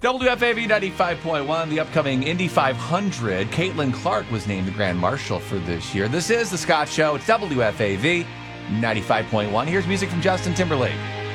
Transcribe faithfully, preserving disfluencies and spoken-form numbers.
W F A V ninety-five point one, the upcoming Indy five hundred. Caitlin Clark was named the Grand Marshal for this year. This is The Scott Show. It's W F A V ninety-five point one. Here's music from Justin Timberlake.